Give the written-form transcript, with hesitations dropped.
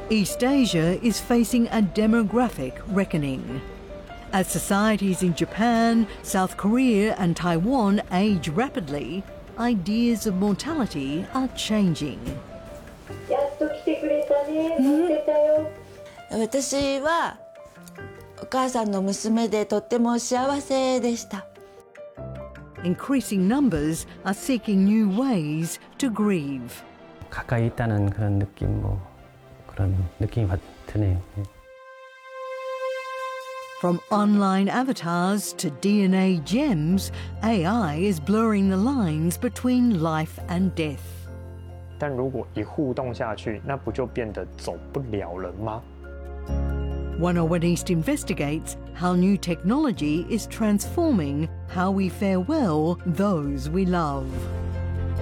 East Asia is facing a demographic reckoning. As societies in Japan, South Korea and Taiwan age rapidly, ideas of mortality are changing. やっと来てくれたね。待ってたよ。 私はお母さんの娘でとっても幸せでした。 Increasing numbers are seeking new ways to grieve. 가까이 있다는 그런 느낌, 그런 느낌이 드네요. From online avatars to DNA gems, AI is blurring the lines between life and death. 但如果一互动下去，那不就变得走不了了吗 101 East investigates how new technology is transforming how we farewell those we love.